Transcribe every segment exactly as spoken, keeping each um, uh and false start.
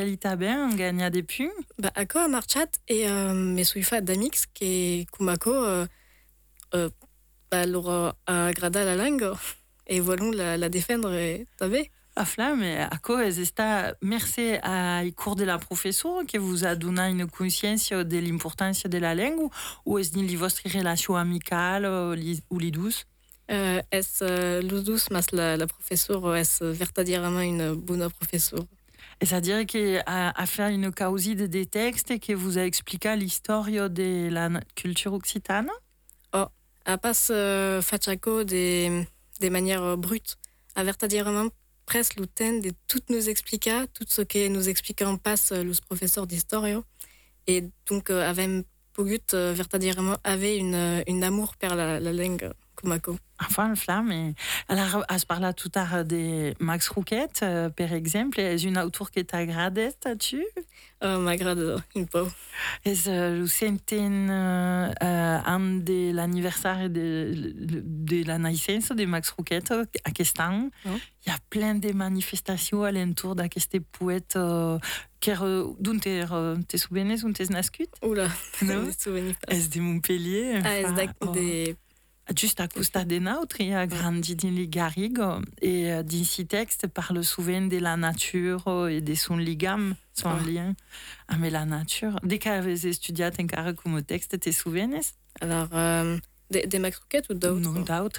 qualità ben, gagna des punts. Ba ako a marchat e euh, me souifa d'amix ke kumako euh, euh, ba lor a grada la langue e volon la, la défendre e tabe. Afla, mais à quoi est esta merci à i cours de la professeur qui vous a donné une conscience de l'importance de la langue ou est-ce ni votre relation amicale ou li douce? Euh, es euh, ludus mas la, la professeur es vertadierament une bonne professeur. Et c'est-à-dire qu'à à faire une causide des textes et que vous a expliqué l'histoire de la culture occitane? Oh, a pas euh, fachaco des, des manières brutes. A vertadierament presque l'uten de tout nous explica, tout ce que nous expliquons passe los professeurs d'historio. Et donc, euh, avem pogut euh, vertadierament avait une, une amour per la, la langue kumako. Enfin, le flamme. Et... Alors, à ce parler tout à l'heure de Max Rouquette, euh, par exemple, est une auteur qui t'agrade, tu? Oh, m'agrade une peu. Est-ce euh, le centaine euh, an de l'anniversaire de, de la naissance de Max Rouquette à Questan? Il Oh. y a plein de manifestations alentour d'aquest poète euh, qui dont tu te souviens, dont tu es nascut? Oula, Non? me souviens pas. Est-ce de Montpellier? Ah, es Enfin, oh. des... Juste à Costa de Nautre, il y a grandi dans les Garrigues et euh, dans ce texte parle souvent de la nature et de son ligame, son Oh. lien avec la nature. Dès que tu as étudié un carré comme texte, tu te souviens? Alors, euh, des, des Max Roquette ou d'autres? Non, d'autres.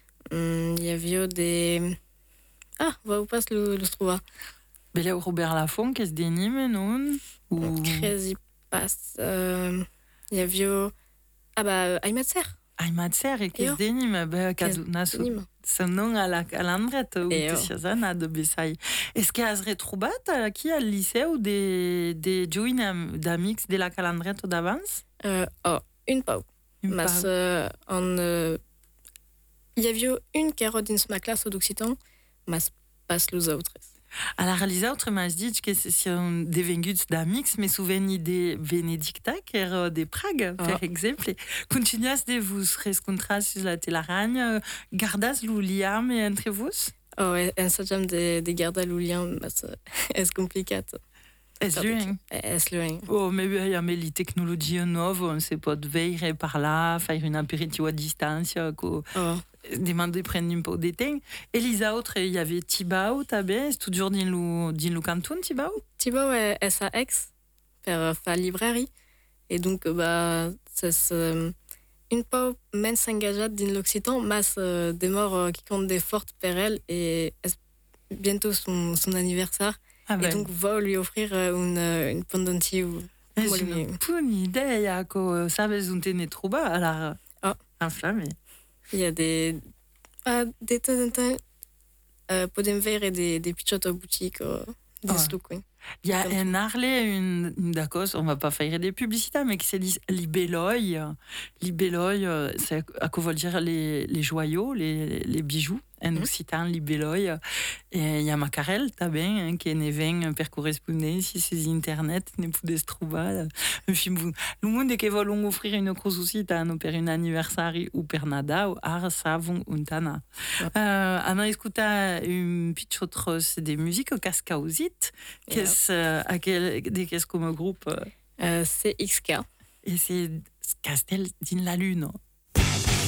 Il y avait des... Ah, va vous passe le, le trouva. Il y a Robert Laffont qui se dénime, non? Ou... Crazy Pass. Il euh, y avait... Ah bah, Aymat Serre. Aymat Serre et qui se dénime. Ben, Kaduna, son nom à la calandrette ou Et de Siazana de Bessaï. Est-ce qu'il y a des troubat qui à le lycée ou des des joints d'amix de la calandrette d'avance? Euh, oh, une pau. Une Mas pau. euh, en... Euh, il y avait une qui est dans ma classe d'Occitan, mas pas les autres. Alors, les autres m'ont dit que c'est des venguts d'amix, mais souvenirs de Benedicta, qui est de Prague, Oh. par exemple. Continuez de vous rencontrer sur la telaragne, gardas l'ouliam entre vous? Oh, en sajam de, de garda l'oulian, mas es complicat. Est-ce loin? Es loin. Oh, mais il y a les technologies nouvelles, on ne sait pas de veiller par là, faire une apéritif à distance, quoi. Oh. Demander prendre un peu de temps. Et les autres, il y avait Tibau, Tabé, c'est toujours dans le, dans le canton, Tibau? Tibau est à Aix, per fa librairie. Et donc, bah, c'est une peu même s'engager dans l'Occitan, mas euh, des morts euh, qui comptent des fortes per elle et est bientôt son, son anniversaire. Ah ben. Et donc, va lui offrir une, une pendentie ou. C'est une bonne idée, que ça va être trop bas, alors, oh. Inflammé. Il y a des. Ah, des temps en temps, euh, podem faire des, des pichotes aux boutiques, euh, des Ouais. stocks, oui. Il y a Comme un Harley, une, une d'accord, on va pas faire des publicités, mais qui se dit Libelloy. Libelloy, c'est à quoi veut dire les, les joyaux, les, les bijoux, en Mhm. occitan, Libelloy. Et il y a Macarel, t'as bien, hein, qui est né per correspondance, sur internet, ne pouvait se trouver. Un film, le monde qui veut offrir une grosse occitane per un anniversaire ou per nada, ou ar savon untana. Ouais. Euh, Anna écouta une petite chose des musiques cascausite. Qu'est-ce euh, à quel des qu'est-ce comme groupe euh, Euh, c'est X K. et c'est Castel din la lune.